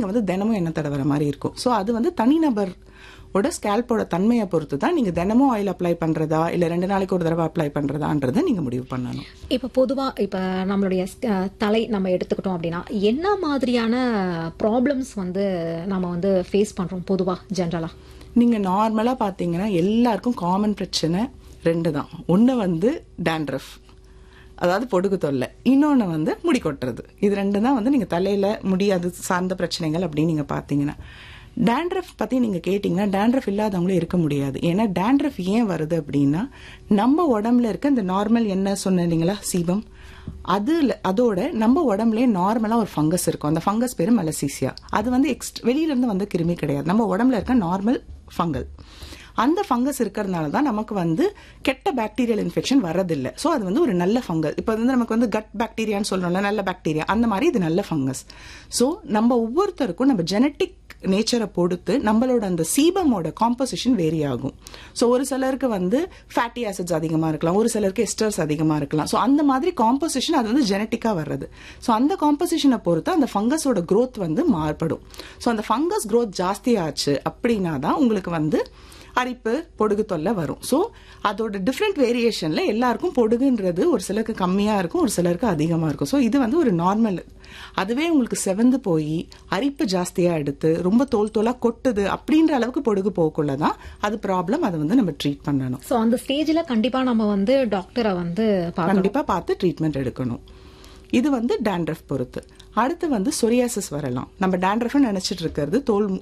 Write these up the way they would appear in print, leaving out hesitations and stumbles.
நீங்க வந்து தினமும் எண்ணெய் தடவற மாதிரி இருக்கும். ஸோ அது வந்து தனிநபர் ஸ்கேல்போட தன்மையை பொறுத்து தான் நீங்க தினமும் ஆயில் அப்ளை பண்றதா இல்ல 2 நாளைக்கு ஒரு தடவை அப்ளை பண்றதான்றதை நீங்க முடிவு பண்ணணும். இப்ப பொதுவா இப்ப நம்மளுடைய தலை நம்ம எடுத்துக்கிட்டோம் அப்படின்னா என்ன மாதிரியான ப்ராப்ளம்ஸ் வந்து நம்ம வந்து ஃபேஸ் பண்றோம் பொதுவா ஜெனரலா? நீங்க நார்மலா பாத்தீங்கன்னா எல்லாருக்கும் காமன் பிரச்சனை 2 தான். ஒன்னு வந்து டேண்ட்ரஃப், அதாவது பொடுகு தொல்லை, இன்னொன்னு வந்து முடி கொட்டுறது. இது 2 தான் வந்து நீங்க தலையில முடி அது சார்ந்த பிரச்சனைகள் அப்படின்னு நீங்க பாத்தீங்கன்னா. டேண்ட்ரஃப் பத்தி நீங்க கேட்டீங்கன்னா டேண்ட்ரஃப் இல்லாதவங்களும் இருக்க முடியாது. ஏன்னா டேண்ட்ரஃப் ஏன் வருது அப்படின்னா நம்ம உடம்புல இருக்க இந்த நார்மல் என்ன சொன்னீங்களா சீபம், அதோட நம்ம உடம்புலயே நார்மலா ஒரு ஃபங்கஸ் இருக்கும். அந்த ஃபங்கஸ் பேரு மெலசீசியா. அது வந்து வெளியில இருந்து வந்த கிருமி கிடையாது, நம்ம உடம்புல இருக்க நார்மல் ஃபங்கல். அந்த ஃபங்கஸ் இருக்கிறதுனால தான் நமக்கு வந்து கெட்ட பாக்டீரியல் இன்ஃபெக்ஷன் வரதில்லை. ஸோ அது வந்து ஒரு நல்ல ஃபங்கல். இப்போ வந்து நமக்கு வந்து கட் பாக்டீரியான்னு சொல்றோம்ல, நல்ல பாக்டீரியா, அந்த மாதிரி இது நல்ல ஃபங்கஸ். ஸோ நம்ம ஒவ்வொருத்தருக்கும் நம்ம ஜெனட்டிக் நேச்சரை பொறுத்து நம்மளோட அந்த சீபமோட காம்போசிஷன் வேரி ஆகும். ஸோ ஒரு சிலருக்கு வந்து ஃபேட்டி ஆசிட்ஸ் அதிகமா இருக்கலாம், ஒரு சிலருக்கு எஸ்டர்ஸ் அதிகமா இருக்கலாம். ஸோ அந்த மாதிரி காம்போசிஷன் அது வந்து ஜெனட்டிக்கா வர்றது. ஸோ அந்த காம்போசிஷனை பொறுத்து அந்த ஃபங்கஸோட growth வந்து மாறுபடும். ஸோ அந்த ஃபங்கஸ் growth ஜாஸ்தி ஆச்சு அப்படின்னா தான் உங்களுக்கு வந்து அரிப்பு பொடுகு தொல்லை வரும். ஸோ அதோட டிஃப்ரெண்ட் வேரியேஷன்ல எல்லாருக்கும் பொடுகுன்றது ஒரு சிலருக்கு கம்மியா இருக்கும், ஒரு சிலருக்கு அதிகமா இருக்கும். ஸோ இது வந்து ஒரு நார்மல். அதுவே உங்களுக்கு செவந்து போய் அரிப்பு ஜாஸ்தியா எடுத்து ரொம்ப தோலா கொட்டுது அப்படின்ற அளவுக்கு பொடுகு போக்குள்ளதான் அது ப்ராப்ளம். அதை வந்து நம்ம ட்ரீட் பண்ணணும். ஸோ அந்த ஸ்டேஜ்ல கண்டிப்பா நம்ம வந்து டாக்டரை வந்து கண்டிப்பா பார்த்து ட்ரீட்மெண்ட் எடுக்கணும். இது வந்து டேண்ட்ரஃப் பொறுத்து. அடுத்து வந்து சொரியாசிஸ் வரலாம். நம்ம டேண்ட்ரஃப் நினைச்சிட்டு இருக்கிறது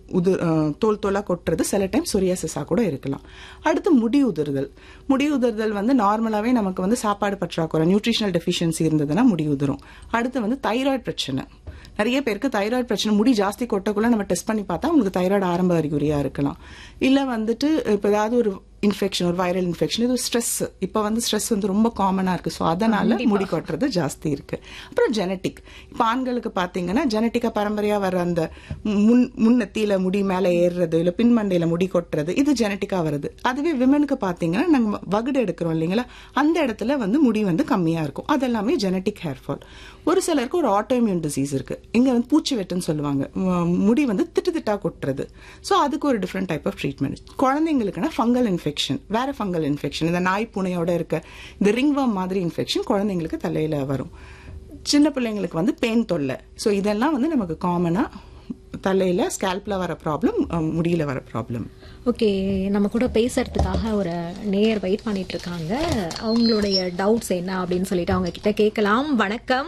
தோலா கொட்டுறது, சில டைம் சொரியாசிஸா கூட இருக்கலாம். அடுத்து முடி உதிர்தல் வந்து நார்மலாவே நமக்கு வந்து சாப்பாடு பற்றாக்குறை, நியூட்ரிஷனல் டெஃபிஷியன்சி இருந்ததுன்னா முடி உதிரும். அடுத்து வந்து தைராய்டு பிரச்சனை. நிறைய பேருக்கு தைராய்டு பிரச்சனை, முடி ஜாஸ்தி கொட்டக்குள்ள நம்ம டெஸ்ட் பண்ணி பார்த்தா உங்களுக்கு தைராய்டு ஆரம்ப அறிகுறியா இருக்கலாம். இல்ல வந்துட்டு இப்ப ஏதாவது ஒரு இன்ஃபெக்ஷன், ஒரு வைரல் இன்ஃபெக்ஷன், இது ஸ்ட்ரெஸ். இப்ப வந்து ஸ்ட்ரெஸ் வந்து ரொம்ப காமனா இருக்கு. ஸோ அதனால முடி கொட்டுறது ஜாஸ்தி இருக்கு. அப்புறம் ஜெனட்டிக். இப்ப ஆண்களுக்கு பாத்தீங்கன்னா ஜெனட்டிக்கா பரம்பரையா வர அந்த முன்னெத்தியில முடி மேல ஏறுறது, இல்ல பின்மண்டையில முடி கொட்டுறது, இது ஜெனட்டிக்கா வருது. அதுவே விமனுக்கு பாத்தீங்கன்னா நாங்க வகுடு எடுக்கிறோம் இல்லைங்களா, அந்த இடத்துல வந்து முடி வந்து கம்மியா இருக்கும். அதெல்லாமே ஜெனட்டிக் ஹேர் ஃபால். ஒரு சிலருக்கு ஒரு ஆட்டோஇம்யூன் டிசீஸ் இருக்கு. இங்க வந்து பூச்சி வெட்டுன்னு சொல்லுவாங்க, முடி வந்து திட்டா கொட்டுறது. ஸோ அதுக்கு ஒரு different type of treatment. குழந்தைங்களுக்குன்னா fungal infection, வேற ஃபங்கல் இன்ஃபெக்ஷன், இந்த நாய் பூனையோட இருக்க இந்த ரிங்வர்ம் மாதிரி இன்ஃபெக்ஷன் குழந்தைங்களுக்கு தலையில வரும். சின்ன பிள்ளைங்களுக்கு வந்து பெயின் தொல்லை. ஸோ இதெல்லாம் வந்து நமக்கு காமனா தலையில ஸ்கேல்ப்ல வர ப்ராப்ளம், முடியல வர ப்ராப்ளம். ஓகே, நம்ம கூட பேசுறதுக்காக ஒரு நேயர் வெயிட் பண்ணிட்டு இருக்காங்க. அவங்களுடைய டவுட்ஸ் என்ன அப்படின்னு சொல்லிட்டு அவங்க கிட்ட கேட்கலாம். வணக்கம்.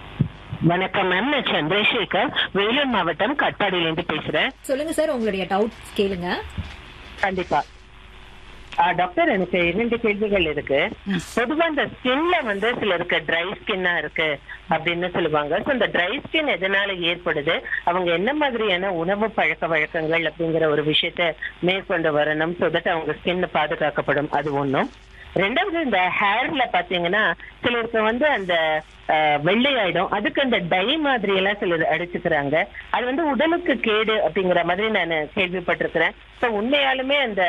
வணக்கம் மேம், நான் சந்திரசேகர், வேலூர் மாவட்டம் கட்பாடியிலிருந்து பேசுறேன். சொல்லுங்க சார், உங்களுடைய டவுட்ஸ் கேளுங்க. கண்டிப்பா டாக்டர், எனக்கு 2 கேள்விகள் இருக்கு. பொதுவா இந்த ஸ்கின்ல வந்து சிலருக்கு ட்ரை ஸ்கின்னா இருக்கு அப்படின்னு சொல்லுவாங்க. ஸோ இந்த ட்ரை ஸ்கின் எதனால ஏற்படுது, அவங்க என்ன மாதிரியான உணவு பழக்க வழக்கங்கள் அப்படிங்கிற ஒரு விஷயத்த மேற்கொண்டு வரணும், ஸோ தட் அவங்க ஸ்கின் பாதுகாக்கப்படும். அது ஒண்ணும். 2வது, இந்த ஹேர்ல பாத்தீங்கன்னா சிலருக்கு வந்து அந்த வெள்ளையாயிடும், அதுக்கு அந்த டை மாதிரி எல்லாம் சிலர் அடிச்சுக்கிறாங்க. அது வந்து உடலுக்கு கேடு அப்படிங்கிற மாதிரி நான் கேள்விப்பட்டிருக்கிறேன். ஸோ உண்மையாலுமே அந்த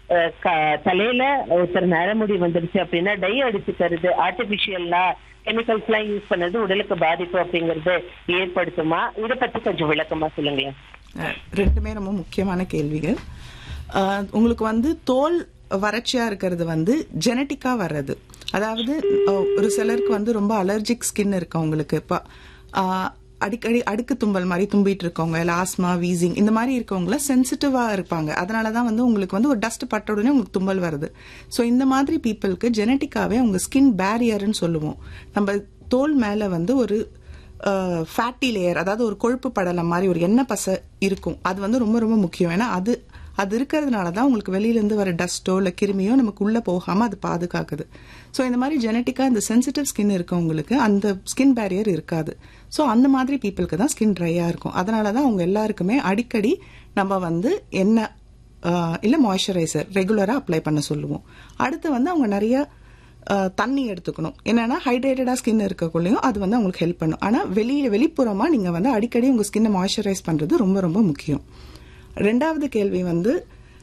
தலையில ஒருத்தர் நரமுடி வந்துருச்சு அப்படின்னா டை அடிச்சுக்கிறது, ஆர்டிபிஷியல்லா கெமிக்கல்ஸ் எல்லாம் யூஸ் பண்ணது உடலுக்கு பாதிப்பு அப்படிங்கறது ஏற்படுத்துமா? இதை பத்தி கொஞ்சம் விளக்கமா சொல்லுங்களேன். 2மே ரொம்ப முக்கியமான கேள்விகள். உங்களுக்கு வந்து தோல் வறட்சியா இருக்கிறது வந்து ஜெனட்டிக்கா வர்றது. அதாவது ஒரு சிலருக்கு வந்து ரொம்ப அலர்ஜிக் ஸ்கின் இருக்கு அவங்களுக்கு. இப்ப அடிக்கடி அடுக்கு தும்பல் மாதிரி தும்பிட்டு இருக்கவங்க, இல்ல ஆஸ்மா, வீசிங் இந்த மாதிரி இருக்கவங்கள சென்சிட்டிவா இருப்பாங்க. அதனாலதான் வந்து உங்களுக்கு வந்து ஒரு டஸ்ட் பட்ட உடனே உங்களுக்கு தும்பல் வருது. ஸோ இந்த மாதிரி பீப்புளுக்கு ஜெனட்டிக்காவே அவங்க ஸ்கின் பேரியர்ன்னு சொல்லுவோம். நம்ம தோல் மேல வந்து ஒரு ஃபேட்டி லேயர், அதாவது ஒரு கொழுப்பு படலம் மாதிரி ஒரு எண்ணெய் பசை இருக்கும். அது வந்து ரொம்ப ரொம்ப முக்கியம். ஏன்னா அது இருக்கிறதுனாலதான் உங்களுக்கு வெளியில இருந்து வர டஸ்டோ இல்ல கிருமியோ நமக்கு உள்ள போகாம அது பாதுகாக்குது. ஸோ இந்த மாதிரி ஜெனட்டிக்கா இந்த சென்சிட்டிவ் ஸ்கின் இருக்கவங்களுக்கு அந்த ஸ்கின் பேரியர் இருக்காது. ஸோ அந்த மாதிரி பீப்புளுக்கு தான் ஸ்கின் ட்ரையா இருக்கும். அதனாலதான் அவங்க எல்லாருக்குமே அடிக்கடி நம்ம வந்து எண்ணெய் இல்ல மாய்ஸ்சரைசர் ரெகுலரா அப்ளை பண்ண சொல்லுவோம். அடுத்து வந்து அவங்க நிறைய தண்ணி எடுத்துக்கணும். என்னன்னா ஹைட்ரேட்டடா ஸ்கின் இருக்கக்குள்ளயும் அது வந்து அவங்களுக்கு ஹெல்ப் பண்ணும். ஆனா வெளிப்புறமா நீங்க வந்து அடிக்கடி உங்க ஸ்கின்னை மாய்ஸ்சரைஸ் பண்றது ரொம்ப ரொம்ப முக்கியம். 2வது கேள்வி வந்து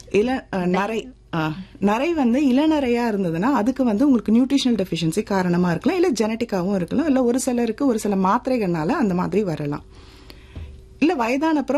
நரை வந்து இளநரையா இருந்ததுன்னா அதுக்கு வந்து உங்களுக்கு நியூட்ரிஷனல் டெஃபிஷியன்சி காரணமா இருக்கலாம், இல்ல ஜெனட்டிக்காவும் இருக்கலாம், இல்ல ஒரு சிலருக்கு ஒரு சில மாத்திரைகள்னால அந்த மாதிரி வரலாம். இல்ல வயதான அப்புறம்